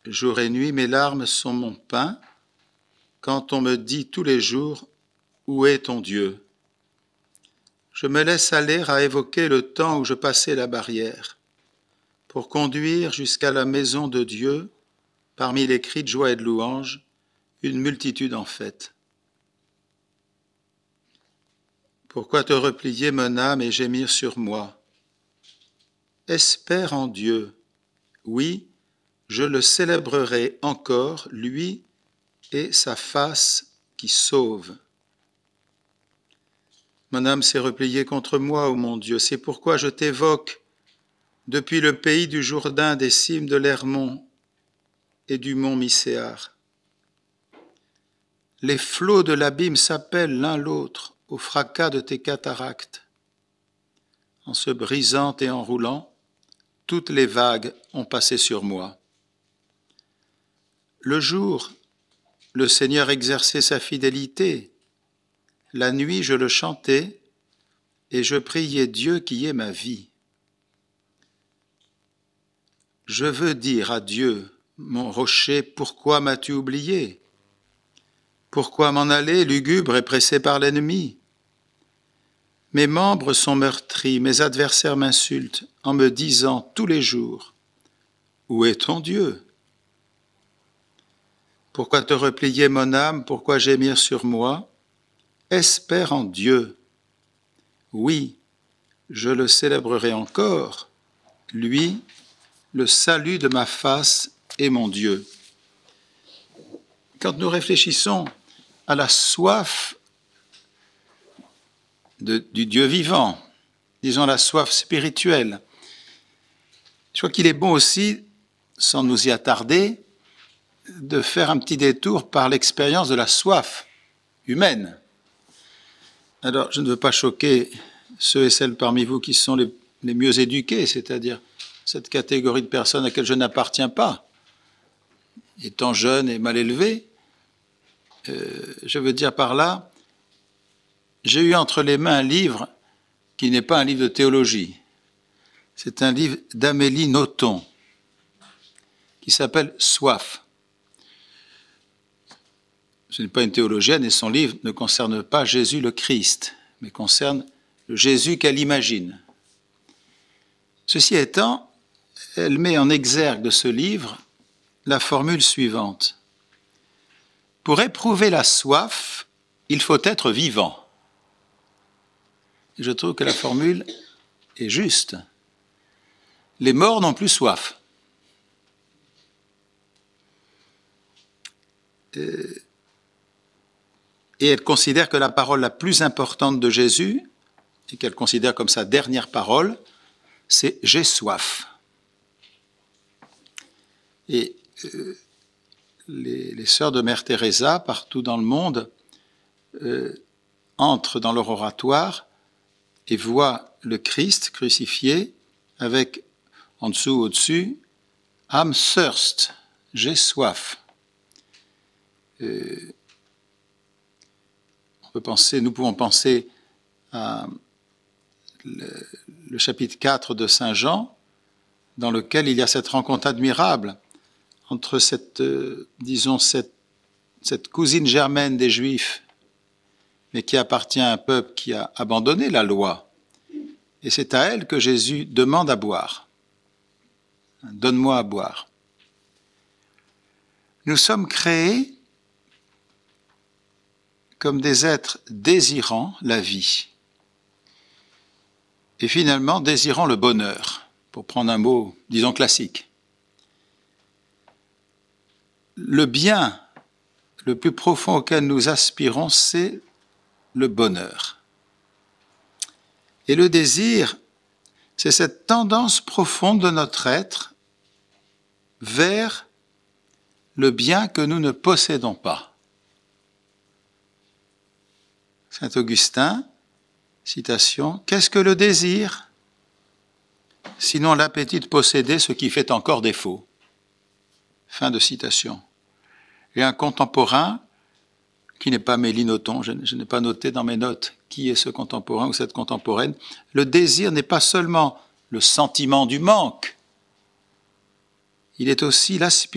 jour et nuit, mes larmes sont mon pain, quand on me dit tous les jours « Où est ton Dieu ?» Je me laisse aller à évoquer le temps où je passais la barrière, pour conduire jusqu'à la maison de Dieu, parmi les cris de joie et de louange, une multitude en fête. Pourquoi te replier, mon âme, et gémir sur moi? Espère en Dieu. Oui, je le célébrerai encore, lui et sa face qui sauve. Mon âme s'est repliée contre moi, ô mon Dieu, c'est pourquoi je t'évoque depuis le pays du Jourdain, des cimes de l'Hermon et du mont Mycéar. Les flots de l'abîme s'appellent l'un l'autre au fracas de tes cataractes. En se brisant et en roulant, toutes les vagues ont passé sur moi. Le jour, le Seigneur exerçait sa fidélité. La nuit, je le chantais et je priais Dieu qui est ma vie. Je veux dire à Dieu, mon rocher, pourquoi m'as-tu oublié? Pourquoi m'en aller, lugubre et pressé par l'ennemi? Mes membres sont meurtris, mes adversaires m'insultent en me disant tous les jours, « Où est ton Dieu ?» Pourquoi te replier, mon âme? Pourquoi gémir sur moi? Espère en Dieu. Oui, je le célébrerai encore, lui, le salut de ma face est mon Dieu. Quand nous réfléchissons à la soif du Dieu vivant, disons la soif spirituelle, je crois qu'il est bon aussi, sans nous y attarder, de faire un petit détour par l'expérience de la soif humaine. Alors, je ne veux pas choquer ceux et celles parmi vous qui sont les mieux éduqués, c'est-à-dire cette catégorie de personnes à laquelle je n'appartiens pas. Étant jeune et mal élevé, je veux dire par là, j'ai eu entre les mains un livre qui n'est pas un livre de théologie. C'est un livre d'Amélie Nothomb qui s'appelle « Soif ». Ce n'est pas une théologienne et son livre ne concerne pas Jésus le Christ, mais concerne le Jésus qu'elle imagine. Ceci étant, elle met en exergue de ce livre la formule suivante. Pour éprouver la soif, il faut être vivant. Et je trouve que la formule est juste. Les morts n'ont plus soif. Et elle considère que la parole la plus importante de Jésus, et qu'elle considère comme sa dernière parole, c'est « j'ai soif ». Et les sœurs de Mère Teresa, partout dans le monde, entrent dans leur oratoire et voient le Christ crucifié avec, en dessous, au-dessus, « I'm thirst », « j'ai soif ». Nous pouvons penser à le chapitre 4 de Saint Jean, dans lequel il y a cette rencontre admirable entre cette cousine germaine des Juifs, mais qui appartient à un peuple qui a abandonné la loi. Et c'est à elle que Jésus demande à boire. Donne-moi à boire. Nous sommes créés comme des êtres désirant la vie. Et finalement, désirant le bonheur, pour prendre un mot, disons, classique. Le bien le plus profond auquel nous aspirons, c'est le bonheur. Et le désir, c'est cette tendance profonde de notre être vers le bien que nous ne possédons pas. Saint Augustin, citation, « Qu'est-ce que le désir ? Sinon l'appétit de posséder ce qui fait encore défaut. » Fin de citation. Et un contemporain, qui n'est pas Amélie Nothomb, je n'ai pas noté dans mes notes qui est ce contemporain ou cette contemporaine, le désir n'est pas seulement le sentiment du manque, il est aussi l'aspiration